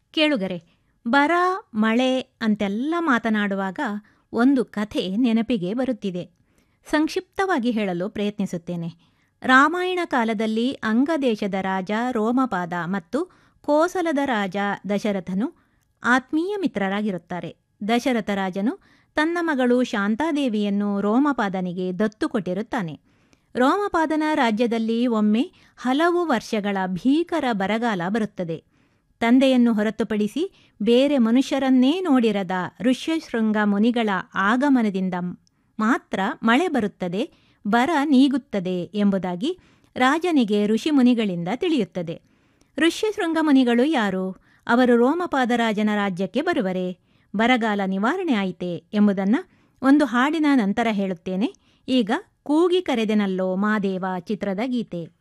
ಕೇಳುಗರೆ, ಬರ, ಮಳೆ ಅಂತೆಲ್ಲ ಮಾತನಾಡುವಾಗ ಒಂದು ಕಥೆ ನೆನಪಿಗೆ ಬರುತ್ತಿದೆ. ಸಂಕ್ಷಿಪ್ತವಾಗಿ ಹೇಳಲು ಪ್ರಯತ್ನಿಸುತ್ತೇನೆ. ರಾಮಾಯಣ ಕಾಲದಲ್ಲಿ ಅಂಗದೇಶದ ರಾಜ ರೋಮಪಾದ ಮತ್ತು ಕೋಸಲದ ರಾಜ ದಶರಥನು ಆತ್ಮೀಯ ಮಿತ್ರರಾಗಿರುತ್ತಾರೆ. ದಶರಥ ರಾಜನು ತನ್ನ ಮಗಳು ಶಾಂತಾದೇವಿಯನ್ನು ರೋಮಪಾದನಿಗೆ ದತ್ತು ಕೊಟ್ಟಿರುತ್ತಾನೆ. ರೋಮಪಾದನ ರಾಜ್ಯದಲ್ಲಿ ಒಮ್ಮೆ ಹಲವು ವರ್ಷಗಳ ಭೀಕರ ಬರಗಾಲ ಬರುತ್ತದೆ. ತಂದೆಯನ್ನು ಹೊರತುಪಡಿಸಿ ಬೇರೆ ಮನುಷ್ಯರನ್ನೇ ನೋಡಿರದ ಋಷ್ಯಶೃಂಗ ಮುನಿಗಳ ಆಗಮನದಿಂದ ಮಾತ್ರ ಮಳೆ ಬರುತ್ತದೆ, ಬರ ನೀಗುತ್ತದೆ ಎಂಬುದಾಗಿ ರಾಜನಿಗೆ ಋಷಿಮುನಿಗಳಿಂದ ತಿಳಿಯುತ್ತದೆ. ಋಷ್ಯಶೃಂಗ ಮುನಿಗಳು ಯಾರು? ಅವರು ರೋಮಪಾದ ರಾಜನ ರಾಜ್ಯಕ್ಕೆ ಬರುವರೆ? ಬರಗಾಲ ನಿವಾರಣೆ ಆಯಿತೆ ಎಂಬುದನ್ನು ಒಂದು ಹಾಡಿನ ನಂತರ ಹೇಳುತ್ತೇನೆ. ಈಗ ಕೂಗಿ ಕರೆದೆನಲ್ಲೋ ಮಾದೇವ ಚಿತ್ರದ ಗೀತೆ.